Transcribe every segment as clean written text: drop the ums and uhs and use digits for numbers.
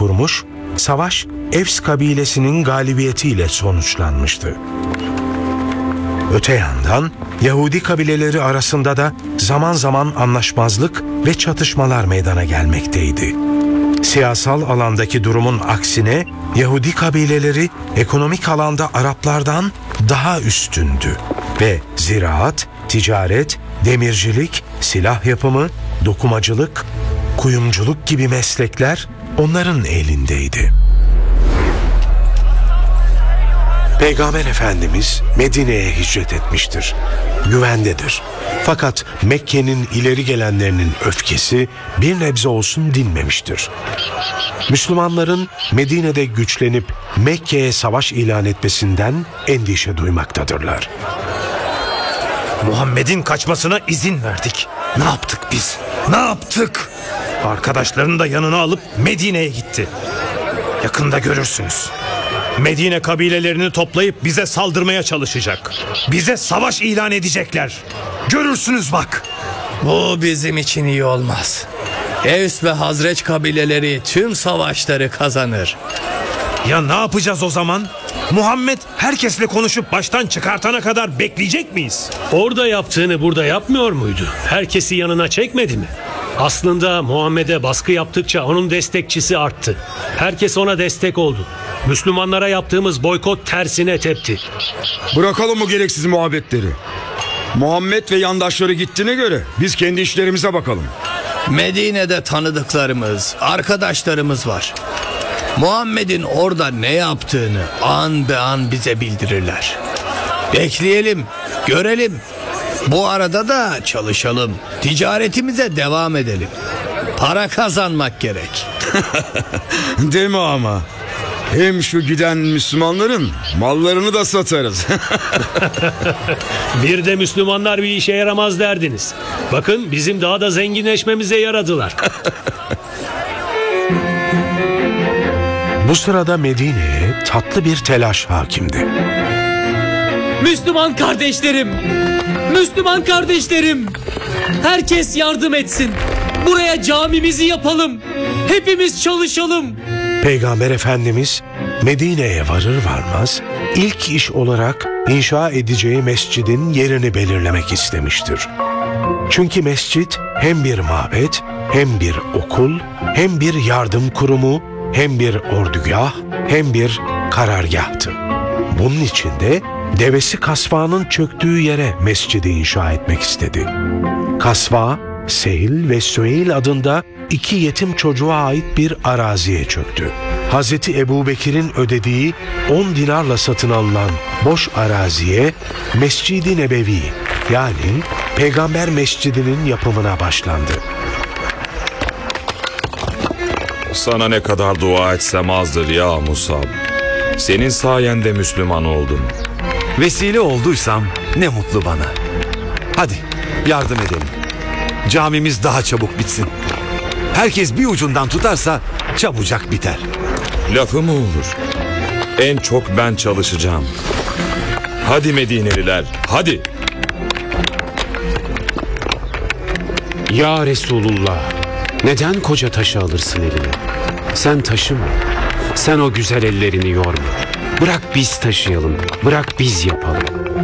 kurmuş, savaş Evs kabilesinin galibiyetiyle sonuçlanmıştı. Öte yandan Yahudi kabileleri arasında da zaman zaman anlaşmazlık ve çatışmalar meydana gelmekteydi. Siyasal alandaki durumun aksine Yahudi kabileleri ekonomik alanda Araplardan daha üstündü ve ziraat, ticaret, demircilik, silah yapımı, dokumacılık, kuyumculuk gibi meslekler onların elindeydi. Peygamber Efendimiz Medine'ye hicret etmiştir. Güvendedir. Fakat Mekke'nin ileri gelenlerinin öfkesi bir nebze olsun dinmemiştir. Müslümanların Medine'de güçlenip Mekke'ye savaş ilan etmesinden endişe duymaktadırlar. Muhammed'in kaçmasına izin verdik. Ne yaptık biz? Ne yaptık? Arkadaşlarını da yanına alıp Medine'ye gitti. Yakında görürsünüz. Medine kabilelerini toplayıp bize saldırmaya çalışacak. Bize savaş ilan edecekler. Görürsünüz bak. Bu bizim için iyi olmaz. Evs ve Hazreç kabileleri tüm savaşları kazanır. Ya ne yapacağız o zaman? Muhammed herkesle konuşup baştan çıkartana kadar bekleyecek miyiz? Orada yaptığını burada yapmıyor muydu? Herkesi yanına çekmedi mi? Aslında Muhammed'e baskı yaptıkça onun destekçisi arttı. Herkes ona destek oldu. Müslümanlara yaptığımız boykot tersine tepti. Bırakalım bu gereksiz muhabbetleri. Muhammed ve yandaşları gittiğine göre biz kendi işlerimize bakalım. Medine'de tanıdıklarımız, arkadaşlarımız var. Muhammed'in orada ne yaptığını an be an bize bildirirler. Bekleyelim, görelim. Bu arada da çalışalım. Ticaretimize devam edelim. Para kazanmak gerek. Deme ama. Hem şu giden Müslümanların mallarını da satarız. Bir de Müslümanlar bir işe yaramaz derdiniz. Bakın bizim daha da zenginleşmemize yaradılar. Bu sırada Medine'ye tatlı bir telaş hakimdi. Müslüman kardeşlerim! Müslüman kardeşlerim! Herkes yardım etsin. Buraya camimizi yapalım. Hepimiz çalışalım. Peygamber Efendimiz Medine'ye varır varmaz ilk iş olarak inşa edeceği mescidin yerini belirlemek istemiştir. Çünkü mescit hem bir mabet, hem bir okul, hem bir yardım kurumu, hem bir ordugah, hem bir karargahtı. Bunun için de devesi Kasva'nın çöktüğü yere mescidi inşa etmek istedi. Kasva, Sehil ve Süheyl adında iki yetim çocuğa ait bir araziye çöktü. Hazreti Ebubekir'in ödediği 10 dinarla satın alınan boş araziye Mescid-i Nebevi yani Peygamber Mescidi'nin yapımına başlandı. Sana ne kadar dua etsem azdır ya Musab. Senin sayende Müslüman oldum. Vesile olduysam ne mutlu bana. Hadi yardım edelim. Camimiz daha çabuk bitsin. Herkes bir ucundan tutarsa çabucak biter. Lafı mı olur? En çok ben çalışacağım. Hadi Medineliler, hadi. Ya Resulullah, neden koca taşı alırsın eline? Sen taşıma. Sen o güzel ellerini yorma. Bırak biz taşıyalım. Bırak biz yapalım.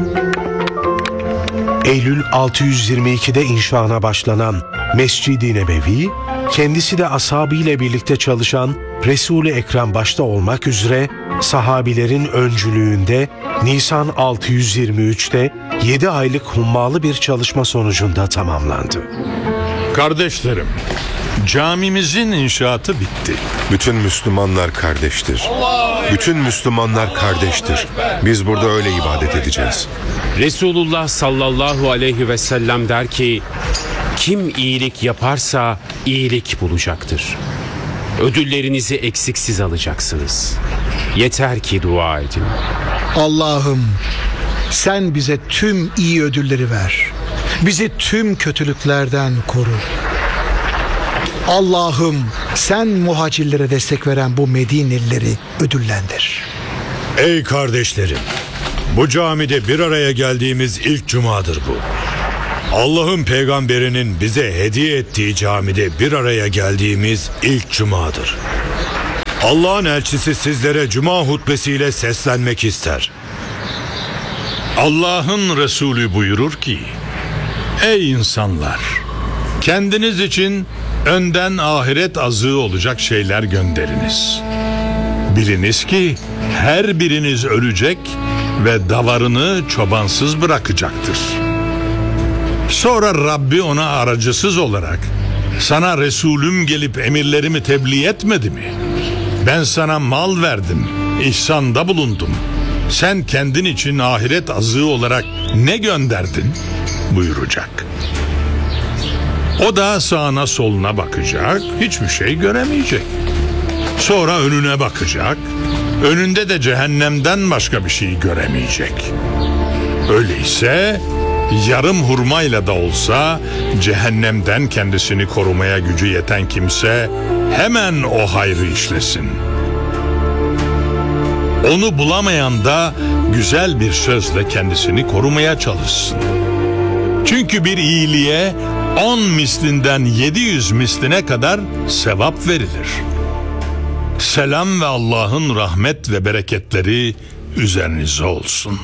Eylül 622'de inşaına başlanan Mescid-i Nebevi, kendisi de ashabıyla birlikte çalışan Resul-i Ekrem başta olmak üzere sahabilerin öncülüğünde Nisan 623'te 7 aylık hummalı bir çalışma sonucunda tamamlandı. Kardeşlerim, camimizin inşaatı bitti. Bütün Müslümanlar kardeştir. Bütün Müslümanlar kardeştir. Biz burada öyle ibadet edeceğiz. Resulullah sallallahu aleyhi ve sellem der ki, kim iyilik yaparsa iyilik bulacaktır. Ödüllerinizi eksiksiz alacaksınız. Yeter ki dua edin. Allah'ım, sen bize tüm iyi ödülleri ver. Bizi tüm kötülüklerden koru. Allah'ım, sen muhacirlere destek veren bu Medinelileri ödüllendir. Ey kardeşlerim, bu camide bir araya geldiğimiz ilk cumadır bu. Allah'ın peygamberinin bize hediye ettiği camide bir araya geldiğimiz ilk cumadır. Allah'ın elçisi sizlere cuma hutbesiyle seslenmek ister. Allah'ın Resulü buyurur ki: Ey insanlar! Kendiniz için önden ahiret azığı olacak şeyler gönderiniz. Biliniz ki her biriniz ölecek ve davarını çobansız bırakacaktır. Sonra Rabbi ona aracısız olarak, sana Resulüm gelip emirlerimi tebliğ etmedi mi? Ben sana mal verdim, ihsanda bulundum. Sen kendin için ahiret azığı olarak ne gönderdin? Buyuracak. O da sağına soluna bakacak, hiçbir şey göremeyecek. Sonra önüne bakacak, önünde de cehennemden başka bir şey göremeyecek. Öyleyse yarım hurmayla da olsa cehennemden kendisini korumaya gücü yeten kimse hemen o hayrı işlesin. Onu bulamayan da güzel bir sözle kendisini korumaya çalışsın. Çünkü bir iyiliğe 10 mislinden 700 misline kadar sevap verilir. Selam ve Allah'ın rahmet ve bereketleri üzerinize olsun.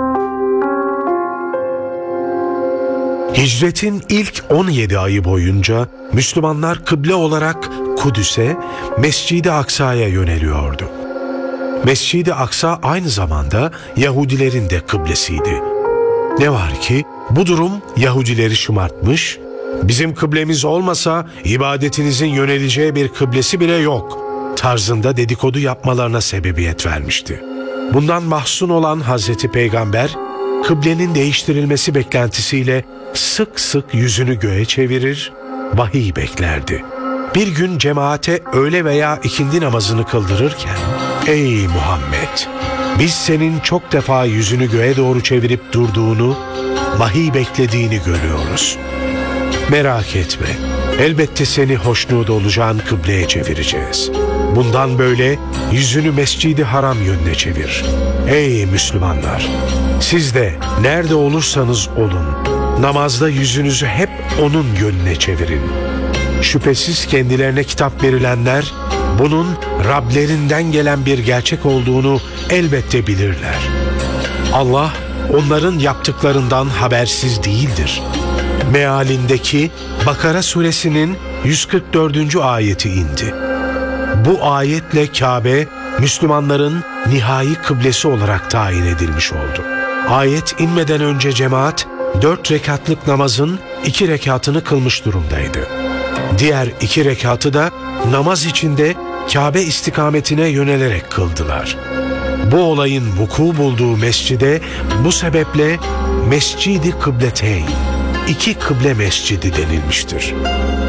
Hicretin ilk 17 ayı boyunca Müslümanlar kıble olarak Kudüs'e, Mescid-i Aksa'ya yöneliyordu. Mescid-i Aksa aynı zamanda Yahudilerin de kıblesiydi. Ne var ki bu durum Yahudileri şımartmış, bizim kıblemiz olmasa ibadetinizin yöneleceği bir kıblesi bile yok tarzında dedikodu yapmalarına sebebiyet vermişti. Bundan mahzun olan Hazreti Peygamber, kıblenin değiştirilmesi beklentisiyle sık sık yüzünü göğe çevirir, vahiy beklerdi. Bir gün cemaate öğle veya ikindi namazını kıldırırken, ''Ey Muhammed, biz senin çok defa yüzünü göğe doğru çevirip durduğunu, vahiy beklediğini görüyoruz. Merak etme, elbette seni hoşnut olacağın kıbleye çevireceğiz. Bundan böyle yüzünü Mescid-i Haram yönüne çevir. Ey Müslümanlar! Siz de nerede olursanız olun, namazda yüzünüzü hep onun yönüne çevirin. Şüphesiz kendilerine kitap verilenler, bunun Rablerinden gelen bir gerçek olduğunu elbette bilirler. Allah onların yaptıklarından habersiz değildir. Mealindeki Bakara suresinin 144. ayeti indi. Bu ayetle Kabe, Müslümanların nihai kıblesi olarak tayin edilmiş oldu. Ayet inmeden önce cemaat 4 rekatlık namazın 2 rekatını kılmış durumdaydı. Diğer 2 rekatı da namaz içinde Kabe istikametine yönelerek kıldılar. Bu olayın vuku bulduğu mescide bu sebeple Mescid-i Kıbleteyn, 2 kıble mescidi denilmiştir.